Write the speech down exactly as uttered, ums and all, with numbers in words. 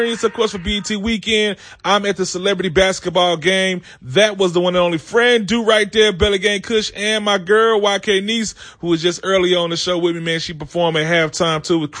Of course, for B E T Weekend, I'm at the celebrity basketball game. That was the one and only friend, do right there, Belly Gang Kush, and my girl, Y K Niece, who was just early on the show with me, man. She performed at halftime too with Chris